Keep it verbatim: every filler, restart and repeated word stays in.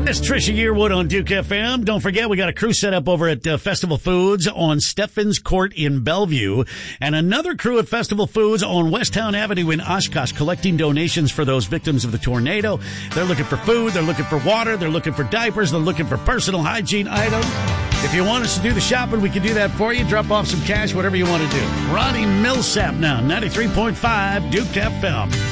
This is Trisha Yearwood on Duke F M. Don't forget, we got a crew set up over at uh, Festival Foods on Steffens Court in Bellevue, and another crew at Festival Foods on Westtown Avenue in Oshkosh collecting donations for those victims of the tornado. They're looking for food, they're looking for water, they're looking for diapers, they're looking for personal hygiene items. If you want us to do the shopping, we can do that for you. Drop off some cash, whatever you want to do. Ronnie Millsap now, ninety-three point five Duke F M.